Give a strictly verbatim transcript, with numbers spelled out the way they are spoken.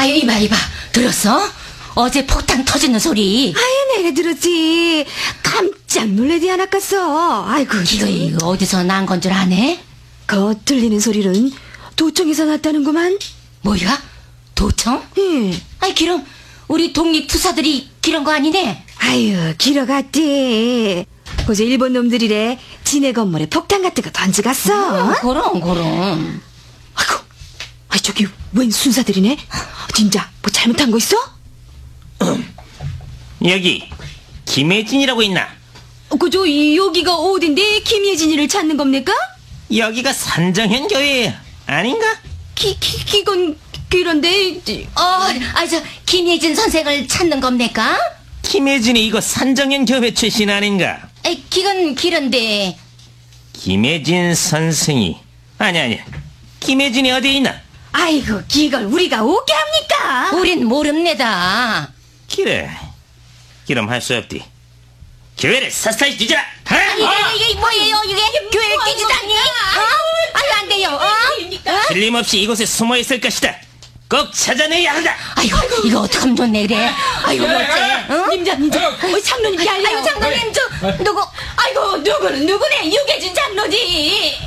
아유, 이봐, 이봐. 들었어? 어제 폭탄 터지는 소리. 아유, 내가 들었지. 깜짝 놀래디 안 아꼈어. 아이고. 이거, 이거 어디서 난 건 줄 아네? 그 들리는 소리는 도청에서 났다는구만. 뭐야? 도청? 응. 아이, 기럼 우리 독립투사들이 기런 거 아니네? 아유, 길어갔지. 그저 일본 놈들이래 지네 건물에 폭탄 같은 거 던지갔어. 어, 그럼, 그럼. 아이고, 아 저기 웬 순사들이네? 진짜 뭐 잘못한 거 있어? 여기 김혜진이라고 있나? 그저 여기가 어딘데 김예진이를 찾는 겁니까? 여기가 산정현 교회 아닌가? 기, 기, 기건 그런데 어, 아, 저, 김예진 선생을 찾는 겁니까? 김혜진이 이거 산정현 교회 출신 아닌가? 에이, 기건 기런데. 김혜진 선생이 아니 아니 김혜진이 어디에 있나? 아이고 이걸 우리가 오게 합니까? 우린 모릅니다. 그래 그럼 할 수 없디 교회를 샅샅이 뒤져라. 아니, 이게, 이게 뭐예요? 이게 교회를 뒤지다니? 어? 아유, 안 돼요. 어? 어? 틀림없이 이곳에 숨어 있을 것이다. 꼭 찾아내야 한다. 아이고, 이거 어떡하면 좋네, 그래. 아이고, 어째, 어? 님자 님자 어, 장로님 알려. 아이고, 장로님, 저, 누구? 아이고 누구는 누구네 유계진 장로지.